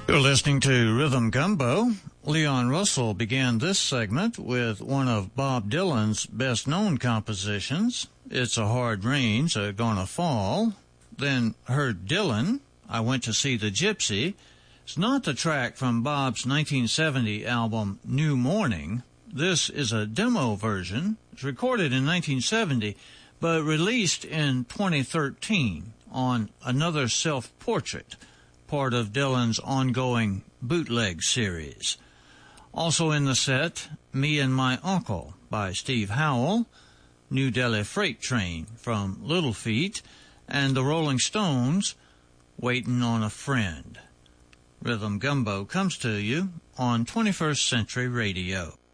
You're listening to Rhythm Gumbo. Leon Russell began this segment with one of Bob Dylan's best-known compositions, It's a Hard Rain's Gonna Fall. Then heard Dylan, I Went to See the Gypsy. It's not the track from Bob's 1970 album New Morning. This is a demo version. It's recorded in 1970, but released in 2013 on Another Self-Portrait, part of Dylan's ongoing bootleg series. Also in the set, Me and My Uncle by Steve Howell, New Delhi Freight Train from Little Feat, and the Rolling Stones, Waitin' on a Friend. Rhythm Gumbo comes to you on 21st Century Radio.